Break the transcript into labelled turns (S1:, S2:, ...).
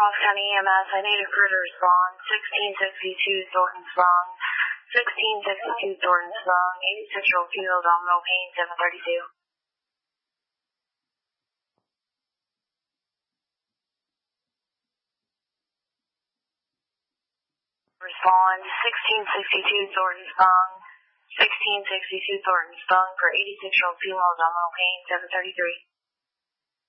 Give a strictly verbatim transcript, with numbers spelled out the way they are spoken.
S1: Ross County E M S. I need a crew to respond. sixteen sixty-two Thornton Sprung. sixteen sixty-two Thornton Sprung. eighty-six-year-old female, abdominal pain, seven thirty-two. Respond. sixteen sixty-two Thornton Sprung. sixteen sixty-two Thornton Sprung for eighty-six-year-old female, abdominal pain, seven thirty-three.